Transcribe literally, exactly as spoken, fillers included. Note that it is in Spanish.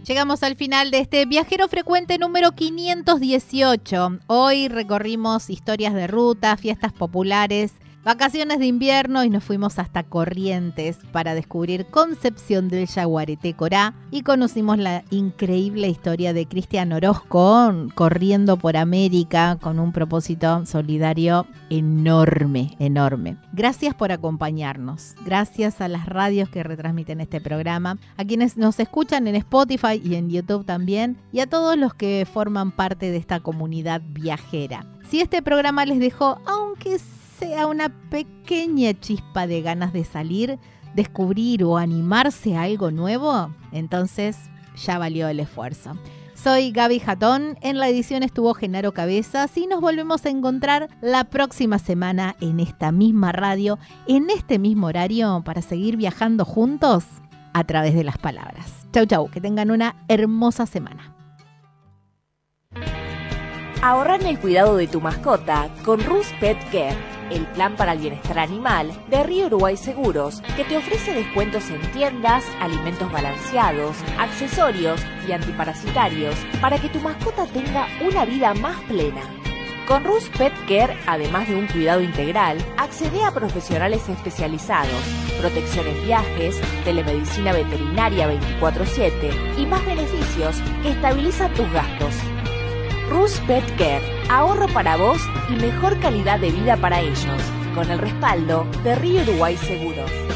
Llegamos al final de este Viajero Frecuente número quinientos dieciocho. Hoy recorrimos historias de ruta, fiestas populares, vacaciones de invierno y nos fuimos hasta Corrientes para descubrir Concepción del Yaguareté Corá y conocimos la increíble historia de Cristian Orozco corriendo por América con un propósito solidario enorme, enorme. Gracias por acompañarnos, gracias a las radios que retransmiten este programa, a quienes nos escuchan en Spotify y en YouTube también y a todos los que forman parte de esta comunidad viajera. Si este programa les dejó, aunque sea una pequeña chispa de ganas de salir, descubrir o animarse a algo nuevo, entonces ya valió el esfuerzo. Soy Gaby Jatón, en la edición estuvo Genaro Cabezas y nos volvemos a encontrar la próxima semana en esta misma radio, en este mismo horario, para seguir viajando juntos a través de las palabras. Chau, chau, que tengan una hermosa semana. Ahorra en el cuidado de tu mascota con Rus Pet Care, el plan para el bienestar animal de Río Uruguay Seguros, que te ofrece descuentos en tiendas, alimentos balanceados, accesorios y antiparasitarios para que tu mascota tenga una vida más plena. Con Rus Pet Care, además de un cuidado integral, accede a profesionales especializados, protección en viajes, telemedicina veterinaria veinticuatro siete y más beneficios que estabilizan tus gastos. Rus Pet Care, ahorro para vos y mejor calidad de vida para ellos, con el respaldo de Río Uruguay Seguros.